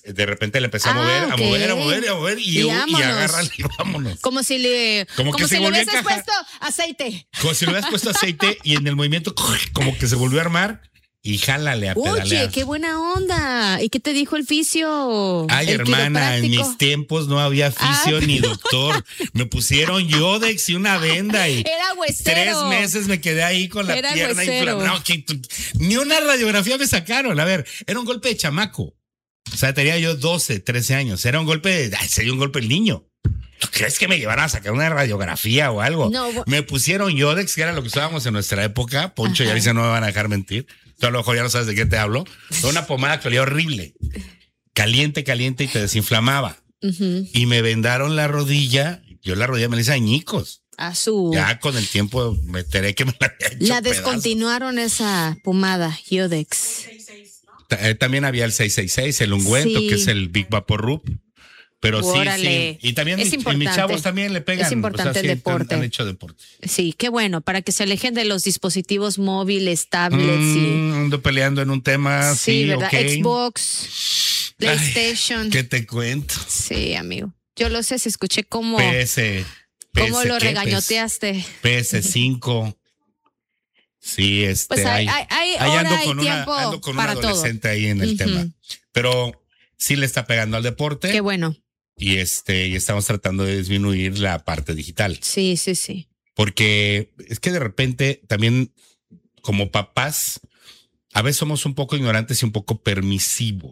de repente le empecé a mover y agárrale y vámonos. Como si le hubieses puesto aceite. Como si le hubieras puesto aceite y en el movimiento como que se volvió a armar y jálale a pedalear. Oye, qué buena onda. ¿Y qué te dijo el fisio? Ay, hermana, en mis tiempos no había fisio ni doctor. Me pusieron Yodex y una venda y era huesero. 3 meses me quedé ahí con la pierna inflamada. No, ni una radiografía me sacaron. A ver, era un golpe de chamaco. O sea, tenía yo 12, 13 años. Era un golpe sería un golpe del niño. ¿Tú crees que me llevaran a sacar una radiografía o algo? No. Me pusieron Yodex, que era lo que usábamos en nuestra época. Poncho y Alicia no me van a dejar mentir. Tú a lo mejor ya no sabes de qué te hablo. Fue una pomada que olía horrible. Caliente y te desinflamaba. Y me vendaron la rodilla. Yo la rodilla me la hice añicos. Ya con el tiempo me enteré que me la había hecho La descontinuaron esa pomada, Yodex. También había el 666, el ungüento, que es el Big Vapor Rub. Pero sí. Y también mis chavos también le pegan. Es importante el deporte. Han hecho deporte. Sí, qué bueno, para que se alejen de los dispositivos móviles, tablets Ando peleando en un tema. Sí, ¿verdad? Okay. Xbox, PlayStation. Ay, ¿qué te cuento? Sí, amigo. Yo lo sé, escuché cómo lo regañoteaste. PS5. Sí, pues hay ando con un adolescente ahí en el tema. Pero sí le está pegando al deporte. Qué bueno. Y estamos tratando de disminuir la parte digital. Sí. Porque es que de repente también como papás a veces somos un poco ignorantes y un poco permisivos,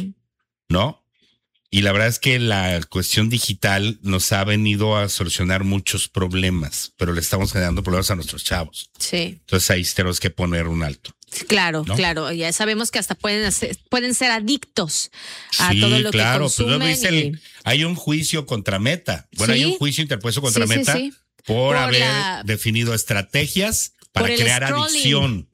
¿no? Y la verdad es que la cuestión digital nos ha venido a solucionar muchos problemas, pero le estamos generando problemas a nuestros chavos. Sí. Entonces ahí tenemos que poner un alto. Claro, ¿no? Claro. Ya sabemos que hasta pueden ser adictos a todo lo que consumen. Pues hay un juicio contra Meta. Bueno, hay un juicio interpuesto contra Meta por haber definido estrategias para crear adicción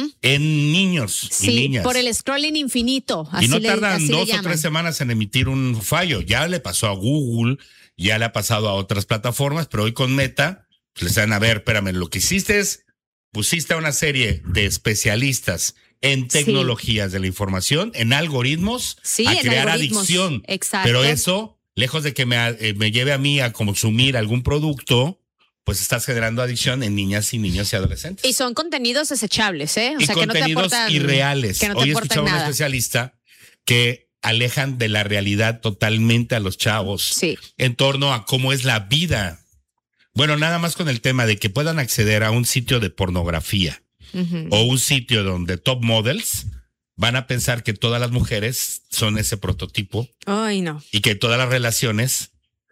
en niños y niñas. Por el scrolling infinito. Y no tardan 2 o 3 semanas en emitir un fallo. Ya le pasó a Google, ya le ha pasado a otras plataformas, pero hoy con Meta les dan a ver, espérame, lo que hiciste es pusiste a una serie de especialistas en tecnologías de la información, en algoritmos, a crear adicción. Exacto. Pero eso, lejos de que me lleve a mí a consumir algún producto, pues estás generando adicción en niñas y niños y adolescentes. Y son contenidos desechables, ¿eh? O sea, que no te contenidos aportan, irreales. Que no te Hoy aportan escuchaba nada. a un especialista que alejan de la realidad totalmente a los chavos en torno a cómo es la vida. Bueno, nada más con el tema de que puedan acceder a un sitio de pornografía o un sitio donde top models van a pensar que todas las mujeres son ese prototipo. Ay, no. Y que todas las relaciones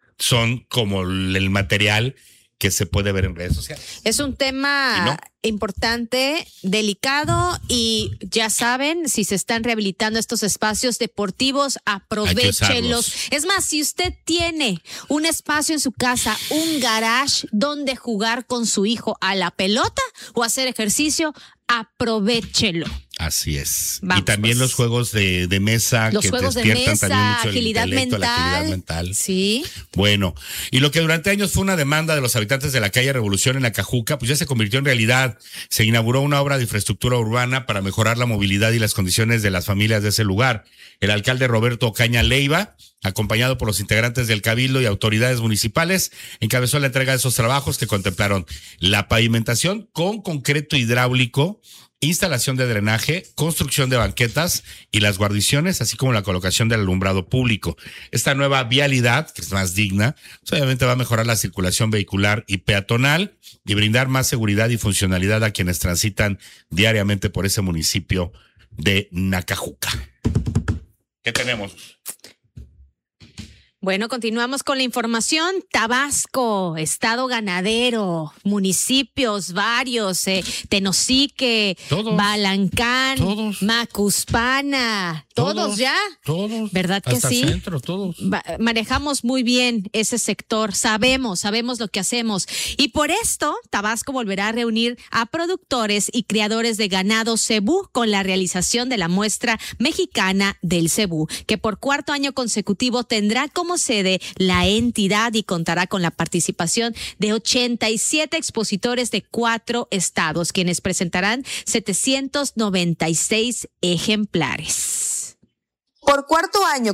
son como el material que se puede ver en redes sociales. Es un tema importante, delicado, y ya saben, si se están rehabilitando estos espacios deportivos, aprovéchenlos. Es más, si usted tiene un espacio en su casa, un garage donde jugar con su hijo a la pelota o hacer ejercicio, aprovéchelo. Así es. Vamos, y también los juegos de mesa los que juegos despiertan de mesa, también mucho agilidad mental. la actividad mental. Sí. Bueno, y lo que durante años fue una demanda de los habitantes de la calle Revolución en Acajuca, pues ya se convirtió en realidad. Se inauguró una obra de infraestructura urbana para mejorar la movilidad y las condiciones de las familias de ese lugar. El alcalde Roberto Ocaña Leiva, acompañado por los integrantes del Cabildo y autoridades municipales, encabezó la entrega de esos trabajos que contemplaron la pavimentación con concreto hidráulico, instalación de drenaje, construcción de banquetas y las guarniciones, así como la colocación del alumbrado público. Esta nueva vialidad, que es más digna, pues obviamente va a mejorar la circulación vehicular y peatonal y brindar más seguridad y funcionalidad a quienes transitan diariamente por ese municipio de Nacajuca. ¿Qué tenemos? Bueno, continuamos con la información. Tabasco, estado ganadero, municipios varios, Tenosique, Balancán, Macuspana, todos ya. Todos. ¿Verdad que hasta sí? Centro, todos. Manejamos muy bien ese sector, sabemos lo que hacemos. Y por esto, Tabasco volverá a reunir a productores y criadores de ganado cebú con la realización de la muestra mexicana del cebú, que por 4º año consecutivo tendrá como sede la entidad y contará con la participación de 87 expositores de 4 estados, quienes presentarán 796 ejemplares. Por 4º año